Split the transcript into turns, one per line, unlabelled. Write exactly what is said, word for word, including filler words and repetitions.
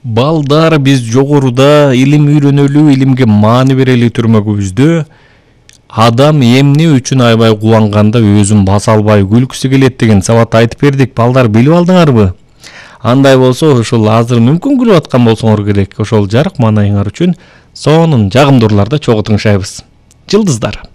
Балдар, биз жогоруда илим үйрөнөлү, илимге маани берели түрмөгүбүздө адам эмне үчүн аябай кубанганда өзүн баса албай күлкүсү келет деген сабатты айтып бердик. Балдар, билип алдыңарбы? Андай болсо ушул азыр мүмкүн күлүп аткан болсоңор керек. Ошол жарык маанайыңар үчүн сонун жагымдууларда чогуу тыңшайбыз. Жылдыздар.